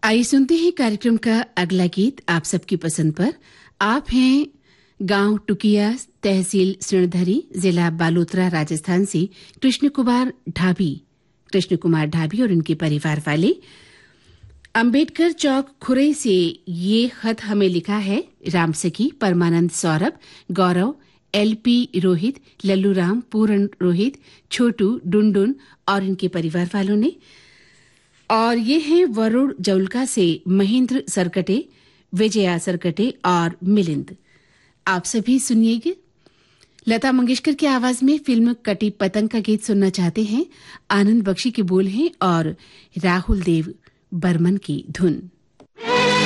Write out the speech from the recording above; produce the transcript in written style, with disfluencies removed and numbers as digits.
आइए सुनते हैं कार्यक्रम का अगला गीत आप सबकी पसंद पर। आप हैं गांव टुकिया, तहसील सिणधरी, जिला बालोतरा, राजस्थान से कृष्ण कुमार ढाबी और उनके परिवार वाले। अंबेडकर चौक खुरई से ये खत हमें लिखा है रामसखी, परमानंद, सौरभ, गौरव, एलपी रोहित, लल्लू राम, पूर्ण रोहित, छोटू, डुनडुन और इनके परिवार वालों ने। और ये हैं वरुण जौलका से महेंद्र सरकटे, विजया सरकटे और मिलिंद। आप सभी सुनिएगा। लता मंगेशकर की आवाज में फिल्म कटी पतंग का गीत सुनना चाहते हैं। आनंद बख्शी के बोल हैं और राहुल देव बर्मन की धुन।